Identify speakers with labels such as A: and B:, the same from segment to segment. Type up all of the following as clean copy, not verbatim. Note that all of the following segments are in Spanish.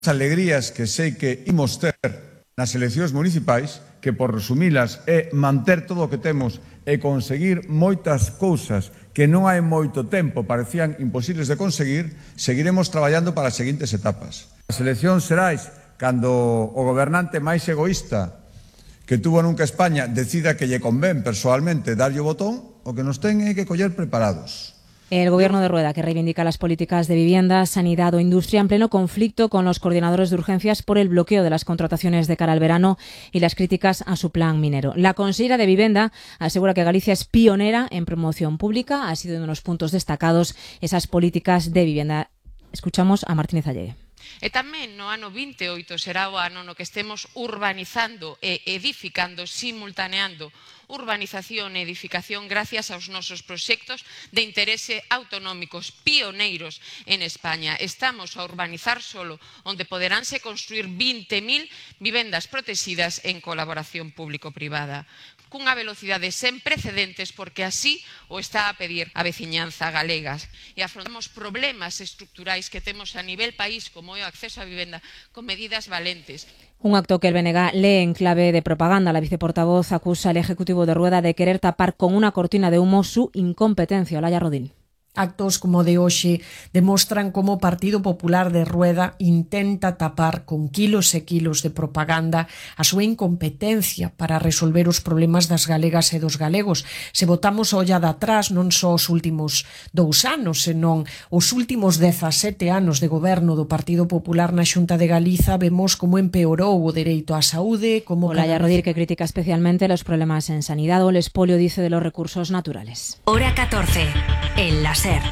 A: alegrías que sei que imos ter nas eleccións municipais, que por resumilas é manter todo o que temos e conseguir moitas cousas que non hai moito tempo parecían imposibles de conseguir, seguiremos traballando para as seguintes etapas. As eleccións xerais cando o gobernante máis egoísta que tuvo nunca España decida que lle convén persoalmente darlle o botón, o que nos ten é que coller preparados.
B: El Gobierno de Rueda, que reivindica las políticas de vivienda, sanidad o industria en pleno conflicto con los coordinadores de urgencias por el bloqueo de las contrataciones de cara al verano y las críticas a su plan minero. La consellera de Vivienda asegura que Galicia es pionera en promoción pública. Ha sido uno de los puntos destacados esas políticas de vivienda. Escuchamos a Martínez Allé.
C: E tamén no ano 28 será o ano no que estemos urbanizando e edificando, simultaneando urbanización e edificación gracias aos nosos proxectos de interese autonómicos pioneiros en España. Estamos a urbanizar solo onde poderánse construir 20.000 vivendas protegidas en colaboración público-privada, cunha velocidade sen precedentes porque así o está a pedir a veciñanza galega. E afrontamos problemas estructurais que temos a nivel país como é o acceso á vivenda con medidas valentes.
B: Un acto que el BNG lee en clave de propaganda. La viceportavoz acusa al Ejecutivo de Rueda de querer tapar con una cortina de humo su incompetencia. Olaya Rodín.
D: Actos como de hoxe demostran como o Partido Popular de Rueda intenta tapar con kilos e kilos de propaganda a súa incompetencia para resolver os problemas das galegas e dos galegos. Se botamos a ollada atrás, non só os últimos 2 anos, senón os últimos 17 anos de goberno do Partido Popular na Xunta de Galiza, vemos como empeorou o dereito á saúde, como...
B: Olaya Rodín, que critica especialmente los problemas en sanidad o el expolio, dice, de los recursos naturales.
E: Hora 14, en la SER.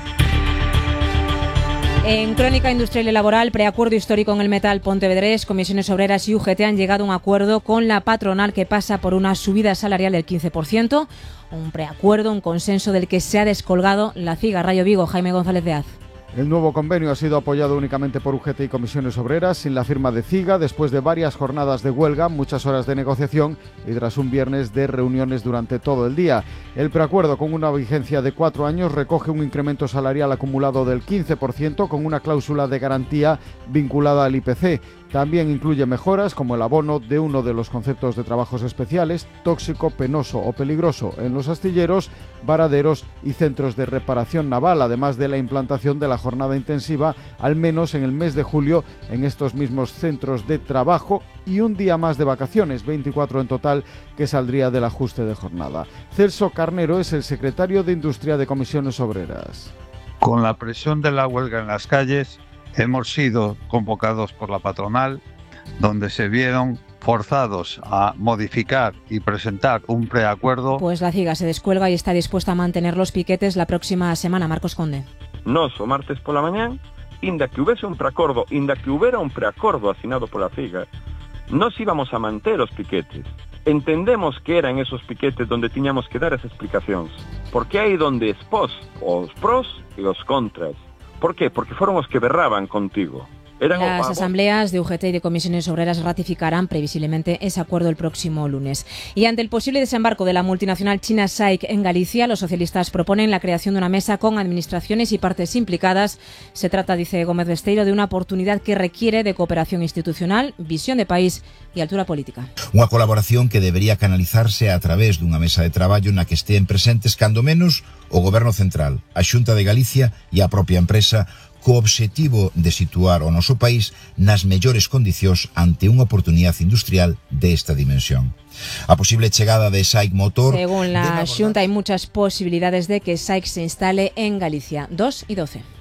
B: En Crónica Industrial y Laboral, preacuerdo histórico en el metal pontevedrés, Comisiones Obreras y UGT han llegado a un acuerdo con la patronal que pasa por una subida salarial del 15%, un preacuerdo, un consenso del que se ha descolgado la CIGA. Rayo Vigo, Jaime González de Az.
F: El nuevo convenio ha sido apoyado únicamente por UGT y Comisiones Obreras, sin la firma de CIGA, después de varias jornadas de huelga, muchas horas de negociación y tras un viernes de reuniones durante todo el día. El preacuerdo, con una vigencia de 4 años, recoge un incremento salarial acumulado del 15% con una cláusula de garantía vinculada al IPC. También incluye mejoras como el abono de uno de los conceptos de trabajos especiales, tóxico, penoso o peligroso, en los astilleros, varaderos y centros de reparación naval, además de la implantación de la jornada intensiva, al menos en el mes de julio, en estos mismos centros de trabajo, y un día más de vacaciones, 24 en total, que saldría del ajuste de jornada. Celso Carnero es el secretario de Industria de Comisiones Obreras.
G: Con la presión de la huelga en las calles, hemos sido convocados por la patronal, donde se vieron forzados a modificar y presentar un preacuerdo.
B: Pues la CIGA se descuelga y está dispuesta a mantener los piquetes la próxima semana. Marcos Conde.
H: Nos, o martes pola mañán, inda que hubiera un preacordo asinado pola CIGA, nos íbamos a manter os piquetes. Entendemos que eran esos piquetes donde tiñamos que dar as explicacións, porque aí donde expós os pros e os contras. ¿Por qué? Porque fueron los que berraban contigo.
B: Las asambleas de UGT y de Comisiones Obreras ratificarán previsiblemente ese acuerdo el próximo lunes. Y ante el posible desembarco de la multinacional china SAIC en Galicia, los socialistas proponen la creación de una mesa con administraciones y partes implicadas. Se trata, dice Gómez Besteiro, de una oportunidad que requiere de cooperación institucional, visión de país e altura política.
I: Unha colaboración que debería canalizarse a través dunha mesa de traballo na que estean presentes cando menos o Goberno Central, a Xunta de Galicia e a propia empresa, co obxectivo de situar o noso país nas mellores condicións ante unha oportunidade industrial desta dimensión. A posible chegada de SAIC Motor...
B: Según la Xunta, hay muchas posibilidades de que SAIC se instale en Galicia. 2 y 12.